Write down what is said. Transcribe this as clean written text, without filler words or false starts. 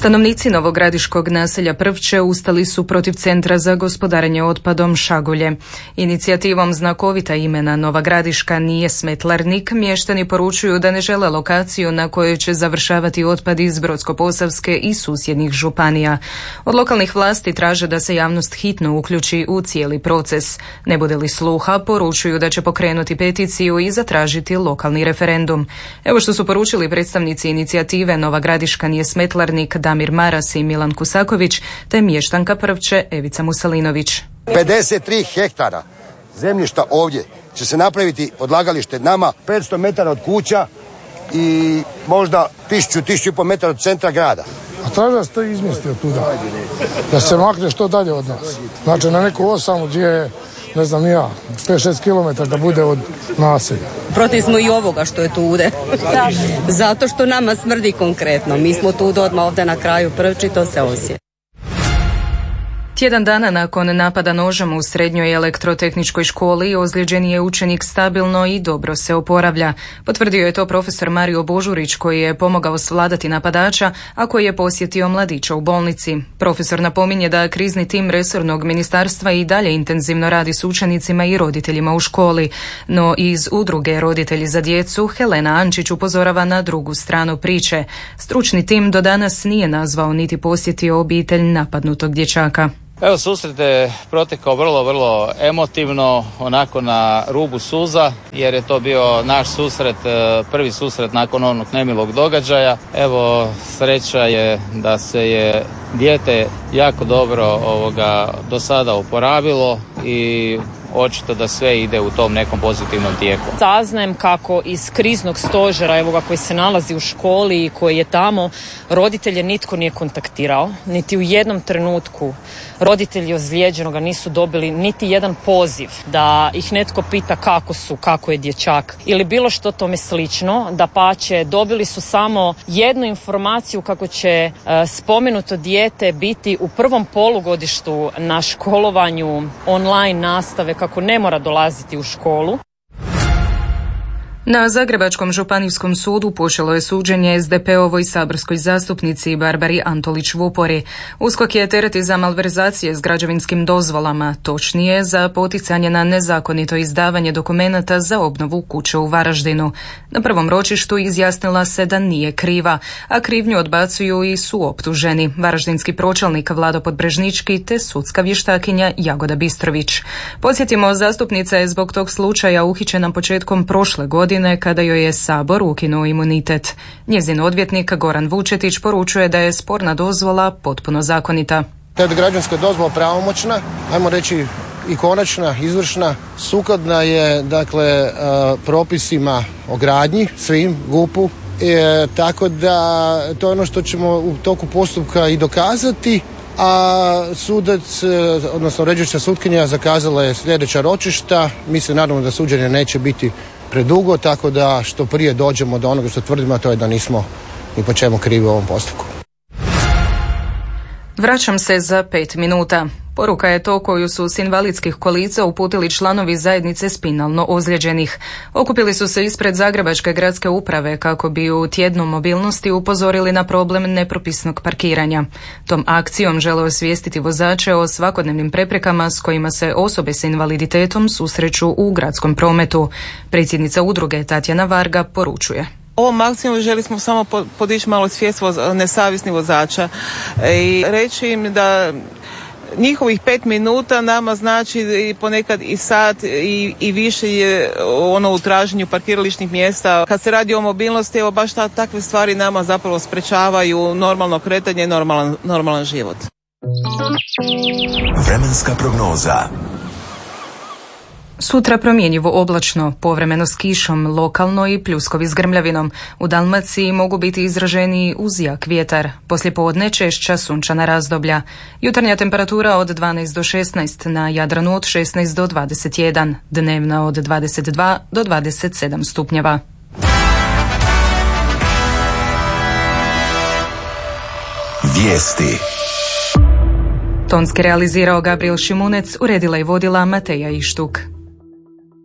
Stanovnici novogradiškog naselja Prvče ustali su protiv Centra za gospodarenje otpadom Šagulje. Inicijativom znakovita imena Nova Gradiška nije Smetlarnik, mještani poručuju da ne žele lokaciju na kojoj će završavati otpad iz Brodsko-posavske i susjednih županija. Od lokalnih vlasti traže da se javnost hitno uključi u cijeli proces. Ne bude li sluha, poručuju da će pokrenuti peticiju i zatražiti lokalni referendum. Evo što su poručili predstavnici inicijative Nova Gradiška nije Smetlarnik Damir Maras i Milan Kusaković, te mještanka Prvče Evica Musalinović. 53 hektara zemljišta ovdje će se napraviti odlagalište nama 500 metara od kuća i možda 1000-1500 metara od centra grada. A traži da se to izmjesti od tuda, da se makne što dalje od nas. Znači na neku osamu gdje je, ne znam ja, 5-6 km da bude od naselja. Protiv smo i ovoga što je tude. Zato što nama smrdi konkretno. Mi smo tu odmah ovdje na kraju Prvči, to se osjeti. Tjedan dana nakon napada nožem u srednjoj elektrotehničkoj školi ozlijeđen je učenik stabilno i dobro se oporavlja. Potvrdio je to profesor Mario Božurić koji je pomogao svladati napadača, a koji je posjetio mladića u bolnici. Profesor napominje da krizni tim resornog ministarstva i dalje intenzivno radi s učenicima i roditeljima u školi. No iz udruge Roditelji za djecu Helena Ančić upozorava na drugu stranu priče. Stručni tim do danas nije nazvao niti posjetio obitelj napadnutog dječaka. Evo, susret je protekao vrlo emotivno, onako na rubu suza, jer je to bio naš susret, prvi susret nakon onog nemilog događaja. Evo, sreća je da se je dijete jako dobro do sada oporavilo i očito da sve ide u tom nekom pozitivnom tijeku. Saznajem kako iz kriznog stožera, evo ga, koji se nalazi u školi i koji je tamo, roditelje nitko nije kontaktirao, niti u jednom trenutku roditelji ozlijeđenoga nisu dobili niti jedan poziv da ih netko pita kako je dječak ili bilo što tome slično. Dapače, dobili su samo jednu informaciju kako će spomenuto dijete biti u prvom polugodištu na školovanju online nastave, kako ne mora dolaziti u školu. Na Zagrebačkom županijskom sudu počelo je suđenje SDP-ovoj saborskoj zastupnici Barbari Antolić-Vupori. USKOK je tereti za malverzacije s građevinskim dozvolama, točnije za poticanje na nezakonito izdavanje dokumenata za obnovu kuće u Varaždinu. Na prvom ročištu izjasnila se da nije kriva, a krivnju odbacuju i suoptuženi varaždinski pročelnik Vlado Podbrežnički te sudska vještakinja Jagoda Bistrović. Podsjetimo, zastupnica je zbog tog slučaja uhićena početkom prošle godine kada joj je Sabor ukinuo imunitet. Njezin odvjetnik Goran Vučetić poručuje da je sporna dozvola potpuno zakonita. Kad građanska dozvola pravomoćna, ajmo reći i konačna, izvršna, sukladna je propisima o gradnji, svim, GUP-u, tako da to je ono što ćemo u toku postupka i dokazati, a sudac, odnosno ređuća sutkinja, zakazala je sljedeća ročišta. Mi se nadamo da suđenje neće biti predugo, tako da što prije dođemo do onoga što tvrdimo, a to je da nismo ni po čemu krivi u ovom postupku. Vraćam se za 5 minuta. Poruka je to koju su s invalidskih kolica uputili članovi zajednice spinalno ozlijeđenih. Okupili su se ispred Zagrebačke gradske uprave kako bi u tjednu mobilnosti upozorili na problem nepropisnog parkiranja. Tom akcijom žele osvijestiti vozače o svakodnevnim preprekama s kojima se osobe s invaliditetom susreću u gradskom prometu. Predsjednica udruge Tatjana Varga poručuje. Ovom akcijom želi smo samo podići malo svijest nesavjesnih vozača i reći im da njihovih 5 minuta nama znači i ponekad i sat i više je u traženju parkirališnih mjesta. Kad se radi o mobilnosti, evo baš takve stvari nama zapravo sprečavaju normalno kretanje i normalan život. Vremenska prognoza. Sutra promjenjivo oblačno, povremeno s kišom, lokalno i pljuskovi s grmljavinom. U Dalmaciji mogu biti izraženiji uz jak vjetar. Poslijepodne češća sunčana razdoblja. Jutarnja temperatura od 12 do 16, na Jadranu od 16 do 21, dnevna od 22 do 27 stupnjeva. Vijesti. Tonski realizirao Gabriel Šimunec, uredila i vodila Mateja Ištuk.